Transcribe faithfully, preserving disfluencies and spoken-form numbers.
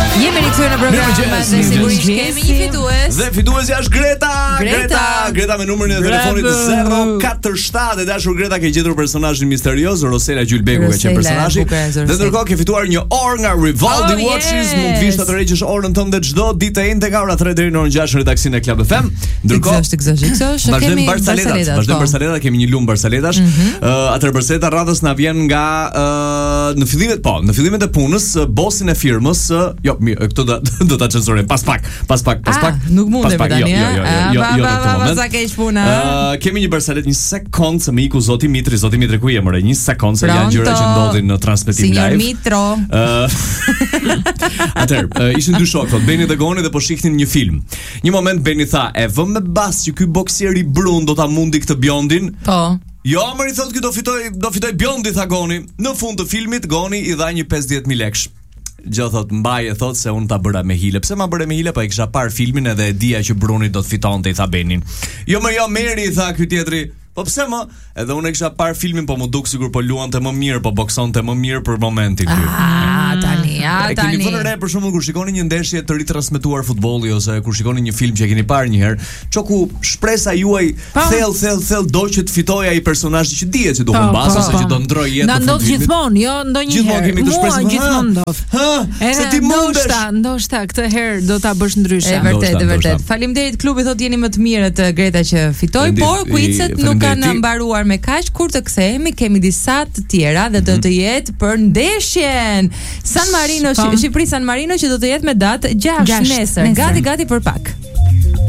Jemi rikthyer në program dhe sigurisht kemi një fitues. Dhe fituesja është Greta. Greta, Greta, Greta me numrin e telefonit zero katër shtat. E dashur Greta, ke gjetur personazhin misterioz, Rosela Gjylbeku ka qenë personazhi. Dhe ndërkohë ke fituar një orë nga Rivaldi Oh, Watches. yes. Mund të vish ta tërheqësh orën tënde çdo ditë të njëjtë nga ora tre deri në orën gjashtë në redaksin e Club F M. Ndërkohë, Gëzosh, gëzosh, gëzosh. vazhdojmë Kemi Barsaletat, Barsaletat, vazhdojmë po. Barsaleta, kemi një lum Barsaletash. Ë, Atëherë Barsaleta radhës na vjen nga ë, në fillimet, po, në fillimet e punës, bosin e firmës, jo, mirë, këto do do ta censuroj pas pak, pas pak, pas pak. Nuk mundem pas pak, tani, jo, jo, jo, jo, jo, jo, në këtë moment. Sa keq puna. Ë, kemi një Barsalet, një sekond se më iku zoti Mitri, zoti Mitri ku je more, një sekond se janë gjëra që ndodhin në transmetim Signor live. Mitro. Ë, Atëherë, ishin dy shokë, thot Beni dhe Goni dhe po shihnin një film. Një moment Beni tha, e vëm me bas që ky boksier i brun do ta mundi këtë bjondin. Po. Jo, më i thot ky do fitoj, do fitoj bjondi, tha Goni. Në fund të filmit Goni i dha një pesëdhjetë mijë lekësh. Gjë thot mbaje thot se unë ta bëra me hile. Pse ma bëre me hile? Po e kisha parë filmin edhe e dija që Bruni do të fitonte, i tha Benin. Jo më jo meri, i tha ky tjetri. Po pse më? Edhe unë e kisha parë filmin, po më duk sikur po luante më mirë, po boksonte më mirë për momentin ky. Ah, tani, ah, E keni tani. vënë re për shembull kur shikoni një ndeshje të ritransmetuar futbolli ose kur shikoni një film që e keni parë një herë, çoku shpresa juaj thell thell thell do që të fitojë ai personazhi që dihet që do Po, humbas po, ose po. që do ndrojë jetën. Na ndodh gjithmonë, jo ndonjëherë. Gjithmonë kemi këtë shpresë. Mua gjithmonë ndodh. Hë, se ti mundesh. Ndoshta, ndoshta këtë herë do ta bësh ndryshe. E Ndoshta, vërtet, e vërtet. ndoshta. Faleminderit klubi, thotë jeni më të mirët Greta që fitoi, Faleminderit, por quizet i- nuk kanë faleminderit ti. mbaruar me kaq. Kur të kthehemi kemi disa të tjera dhe do të jetë për ndeshjen San Marino, Shqipëri San Marino që do të jetë me datë gjashtë Gjashtë, nesër. nesër. Gati gati për pak.